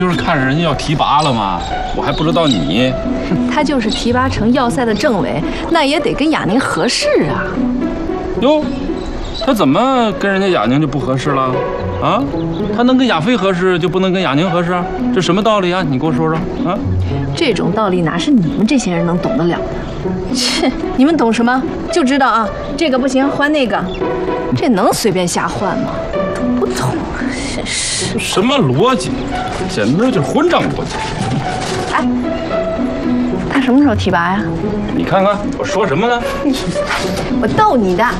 就是看着人家要提拔了嘛，我还不知道你。 他就是提拔成要塞的政委，那也得跟雅宁合适啊。 哟，他怎么跟人家雅宁就不合适了？啊，他能跟亚飞合适，就不能跟雅宁合适？这什么道理啊？你给我说说啊！ 这种道理哪是你们这些人能懂得了的？切，你们懂什么？就知道啊，这个不行，换那个，这能随便瞎换吗？懂不懂？真是什么逻辑？简直就是混账逻辑！ 哎，他什么时候提拔呀？ 你看看我说什么呢？ 我逗你的。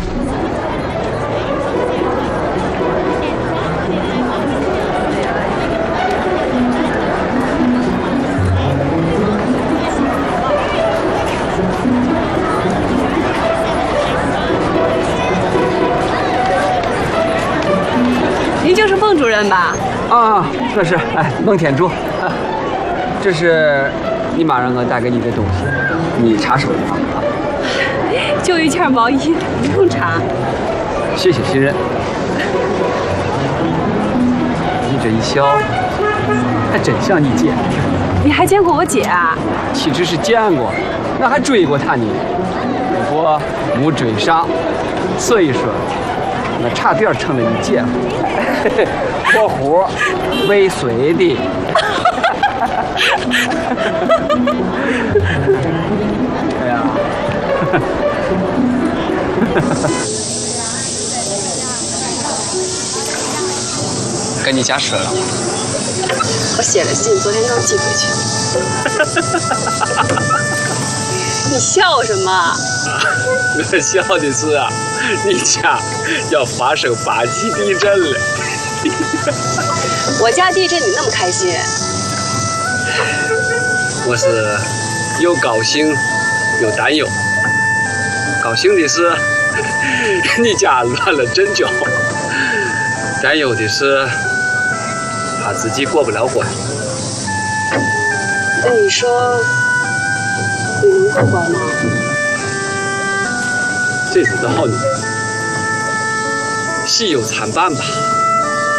您就是孟主任吧？ 啊，这是孟天柱，这是你妈让我带给你的东西，你查收吧。 就一件毛衣，不用查。 谢谢信任。你这一笑，还真像你姐。 你还见过我姐啊？ 岂止是见过，我还追过她呢，不过没追上，所以说我差点成了你姐夫。括弧未遂的。哎呀，跟你家说了， 我写了信，昨天刚寄回去。你笑什么？ 我笑的是啊，你家要发生8级地震了。 我家地震你那么开心？ 我是又高兴又担忧。高兴的是你家乱了阵脚，担忧的是怕自己过不了关。 那你说你能过关吗？ 这知道呢，喜忧参半吧。